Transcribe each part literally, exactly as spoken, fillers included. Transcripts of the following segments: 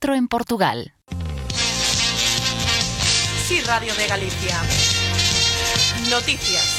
centro en Portugal. Sí, Radio de Galicia. Noticias.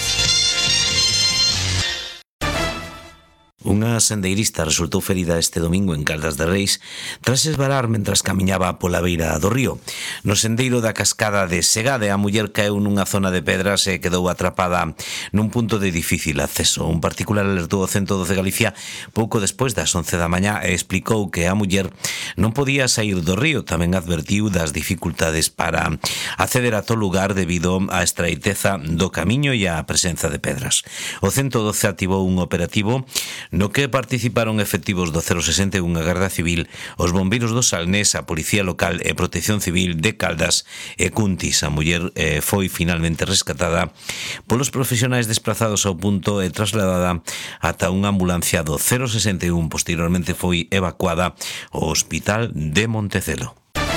Unha sendeirista resultou ferida este domingo en Caldas de Reis tras esvarar mentras camiñaba pola beira do río. No sendeiro da cascada de Segade, a muller caeu nunha zona de pedras e quedou atrapada nun punto de difícil acceso. Un particular alertou o ciento doce Galicia pouco despois das once da mañá e explicou que a muller non podía saír do río. Tamén advertiu das dificultades para acceder a todo lugar debido á estreiteza do camiño e á presenza de pedras. O ciento doce activou un operativo no que participaron efectivos do cero sesenta e un, a Garda Civil, os bombeiros do Salnés, a Policía Local e Protección Civil de Caldas e Cuntis. A muller eh, foi finalmente rescatada polos profesionais desplazados ao punto e trasladada ata unha ambulancia do cero sesenta e un. Posteriormente foi evacuada ao Hospital de Montecelo.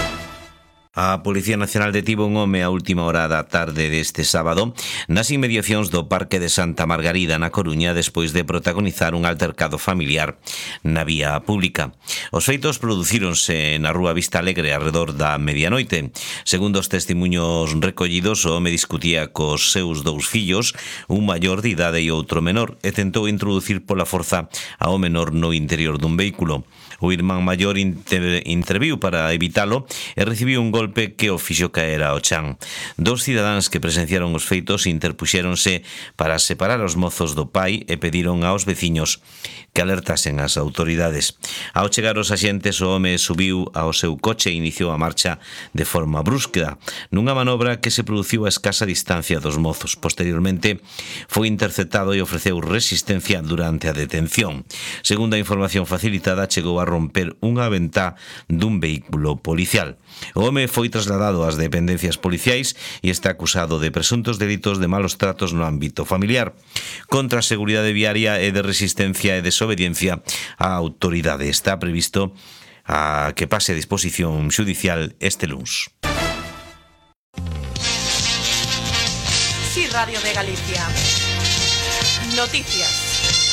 A Policía Nacional detivo un home a última hora da tarde deste sábado nas inmediacións do Parque de Santa Margarida na Coruña despois de protagonizar un altercado familiar na vía pública. Os feitos producíronse na Rúa Vista Alegre arredor da medianoite. Segundo os testemunhos recollidos, o home discutía cos seus dous fillos, un maior de idade e outro menor, e tentou introducir pola forza ao menor no interior dun vehículo. O irmán maior inter, interviu para evitalo e recibiu un golpe que o fixo caer ao chan. Dos cidadáns que presenciaron os feitos interpuxéronse para separar os mozos do pai e pediron aos veciños que alertasen as autoridades. Ao chegar os axentes, o home subiu ao seu coche e iniciou a marcha de forma brusca, nunha manobra que se produciu a escasa distancia dos mozos. Posteriormente, foi interceptado e ofreceu resistencia durante a detención. Segundo a información facilitada, chegou a romper unha ventá dun vehículo policial. O home foi trasladado ás dependencias policiais e está acusado de presuntos delitos de malos tratos no ámbito familiar, contra a seguridade viaria e de resistencia e desobediencia á autoridade. Está previsto a que pase a disposición xudicial este luns. Sí, Radio de Galicia. Noticias.